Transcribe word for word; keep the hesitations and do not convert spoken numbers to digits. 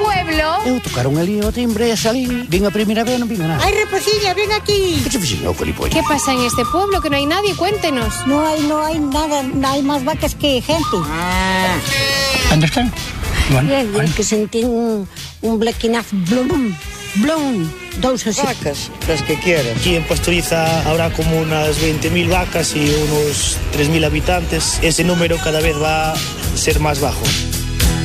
pueblo. Eu tocaron ali o timbre e salín. Vin a primeira vez, non vino nada. Ay, Reposiña, ven aquí. Que che fixen eu, colipollo? ¿Qué pasa en este pueblo? Que no hay nadie, cuéntenos. No hay, no hay nada, no hay más vacas que gente. ¿Dónde están? Bueno, Bien, bien, que sentín un, un blequinazo. Blum, blum. Dous así. Vacas, las que quieras. Aquí en Pastoriza habrá como unas veinte mil vacas y unos tres mil habitantes. Ese número cada vez va a ser más bajo.